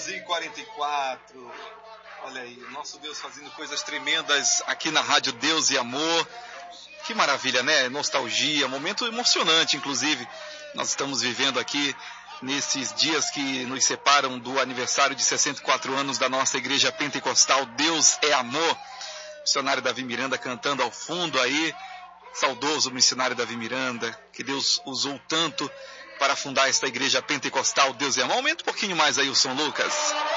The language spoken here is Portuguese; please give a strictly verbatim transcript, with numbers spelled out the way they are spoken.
onze e quarenta e quatro. Olha aí, o nosso Deus fazendo coisas tremendas aqui na Rádio Deus e Amor. Que maravilha, né? Nostalgia, momento emocionante, inclusive. Nós estamos vivendo aqui nesses dias que nos separam do aniversário de sessenta e quatro anos da nossa igreja pentecostal. Deus é Amor. Missionário Davi Miranda cantando ao fundo aí. Saudoso missionário Davi Miranda, que Deus usou tanto para fundar esta igreja pentecostal. Deus é Amor. Aumenta um pouquinho mais aí o som, Lucas.